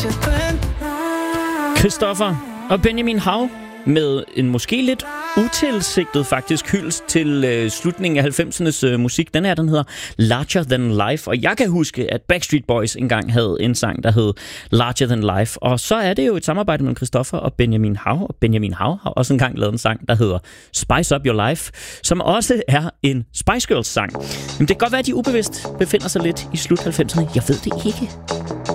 Christoffer og Benjamin Hav med en måske lidt utilsigtet faktisk hyldest til slutningen af 90'ernes musik. Den hedder Larger Than Life, og jeg kan huske, at Backstreet Boys engang havde en sang, der hed Larger Than Life, og så er det jo et samarbejde mellem Christoffer og Benjamin Hav, og Benjamin Hav har også engang lavet en sang, der hedder Spice Up Your Life, som også er en Spice Girls sang. Men det kan godt være, at de ubevidst befinder sig lidt i slut 90'erne. Jeg ved det ikke.